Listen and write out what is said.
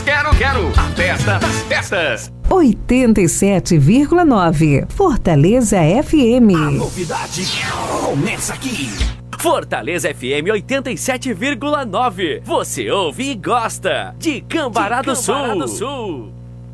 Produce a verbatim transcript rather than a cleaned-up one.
Quero, quero. A festa das festas. oitenta e sete vírgula nove Fortaleza F M. A novidade começa aqui. Fortaleza F M oitenta e sete vírgula nove. Você ouve e gosta de Cambará do Sul.